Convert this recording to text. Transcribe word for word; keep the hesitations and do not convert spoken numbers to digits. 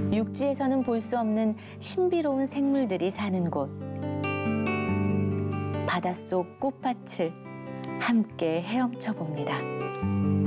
육지에서는 볼 수 없는 신비로운 생물들이 사는 곳. 바닷속 꽃밭을 함께 헤엄쳐 봅니다.